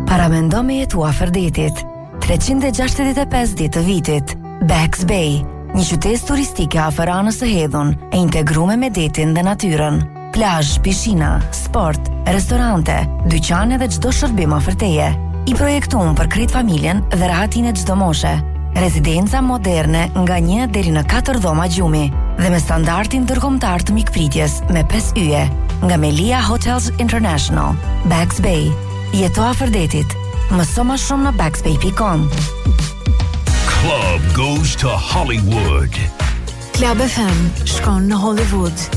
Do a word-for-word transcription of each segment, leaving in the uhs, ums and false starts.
Paramendo me jetu afër detit. treqind e gjashtëdhjetë e pesë ditë të vitit. Bags Bay, një qytet turistike afër anës së hedhun, e integruar me detin dhe natyrën. Plazh, pishina, sport, restorante, dyqane dhe çdo shërbim afër teje. I projektuar për krejt familjen dhe rahatin e çdo moshe. Rezidenca moderne nga një deri në katër dhoma gjumi dhe me standardin ndërkombëtar të mikpritjes me pesë yje nga Melia Hotels International. Bags Bay. Jeto afër detit. Mëso më shumë në bagsbay dot com. Club goes to Hollywood. Club F M shkon në Hollywood.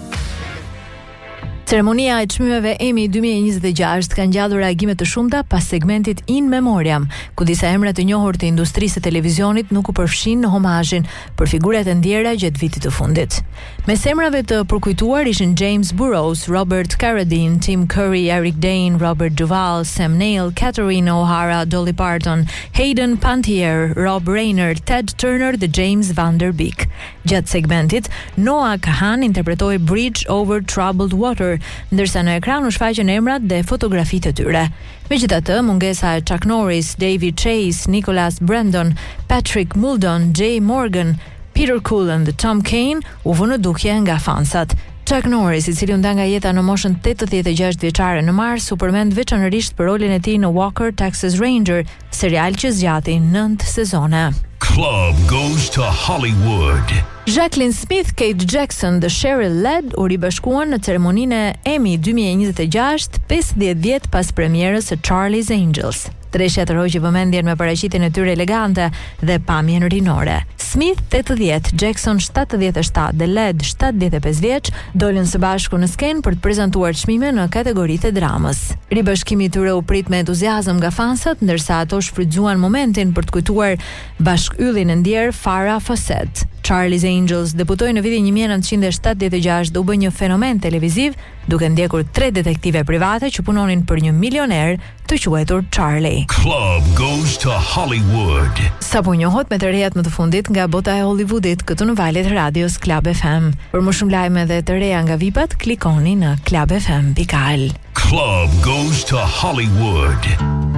Ceremonia e çmimeve Emmy dy mijë e njëzet e gjashtë ka ngjallur reagime të shumta pas segmentit In Memoriam, ku disa emra të njohur të industrisë së televizionit nuk u përfshin në homazhin për figurat e ndjera gjatë vitit të fundit. Mes emrave të përkujtuar ishin James Burrows, Robert Carradine, Tim Curry, Eric Dane, Robert Duvall, Sam Neill, Catherine O'Hara, Dolly Parton, Hayden Panettiere, Rob Reiner, Ted Turner dhe James Van Der Beek. Gjatë segmentit, Noah Kahan interpretoi Bridge Over Troubled Water, ndërsa në ekran u shfaqen emrat dhe fotografitë e tyre. Megjithatë, mungesa e Chuck Norris, David Chase, Nicholas Brandon, Patrick Muldoon, Jay Morgan, Peter Cullen dhe Tom Kane u vënë në dukje nga fansat. Chuck Norris, i cili u nda nga jeta në moshën tetëdhjetë e gjashtë vjeçare në mars, u përmend veçanërisht për rolin e tij në Walker Texas Ranger, serial që zgjati nëntë sezone. Club goes to Hollywood. Jacqueline Smith, Kate Jackson dhe Cheryl Ladd u ribashkuan në ceremoninë e Emmy dy mijë e njëzet e gjashtë, pesëdhjetë vjet pas premierës së Charlie's Angels. Treshja tërhoqi vëmendjen me paraqitjen e tyre elegante dhe pamjen rinore. Smith tetëdhjetë, Jackson shtatëdhjetë e shtatë dhe Ladd shtatëdhjetë e pesë vjeç dolën së bashku në skenë për të prezantuar çmime në kategoritë e dramës. Ribashkimi i tyre u prit me entuziazëm nga fansat, ndërsa ato shfrytzuan momentin për të kujtuar bashkëyllin e ndjer Farrah Fawcett. Charlie's Angels debutoi në vitin një mijë e nëntëqind e shtatëdhjetë e gjashtë dhe u bë një fenomen televiziv, duke ndjekur tre detektive private që punonin për një milioner të quajtur Charlie. Club goes to Hollywood. Sapo njohot me të rejat më të fundit nga bota e Hollywoodit këtu në valët e radios Club F M. Për më shumë lajme dhe të reja nga vipat, klikoni në club f m dot al. Club goes to Hollywood.